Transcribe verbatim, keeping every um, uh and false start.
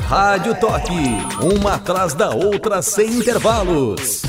Rádio Toque, uma atrás da outra sem intervalos.